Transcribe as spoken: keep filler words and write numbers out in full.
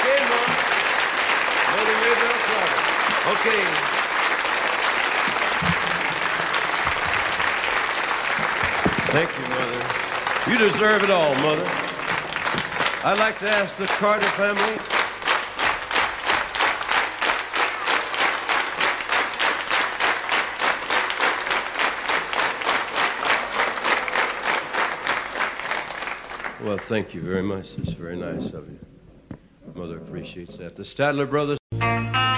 again, Mom. Mother Maybelle Carter. Okay. Thank you, Mother. You deserve it all, Mother. I'd like to ask the Carter family. Well, thank you very much. It's very nice of you. Mother appreciates that. The Stadler brothers.